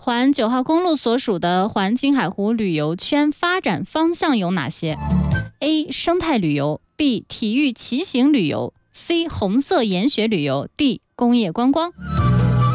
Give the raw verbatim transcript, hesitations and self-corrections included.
环九号公路所属的环青海湖旅游圈发展方向有哪些 ？A. 生态旅游 ，B. 体育骑行旅游 ，C. 红色研学旅游 ，D. 工业观光。